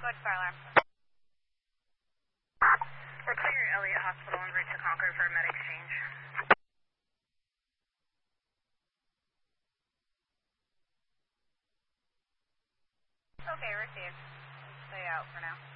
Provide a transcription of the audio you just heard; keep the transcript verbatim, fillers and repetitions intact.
Go ahead, fire alarm. We're clear Elliott Hospital en route to Concord for a med exchange. Okay, received. Stay out for now.